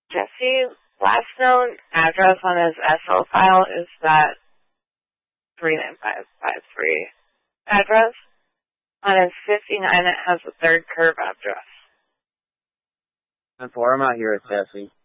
Jesse, last known address on his SL file is that 39553 address. On his 59, it has the third curve address. And for I'm out here at Jesse.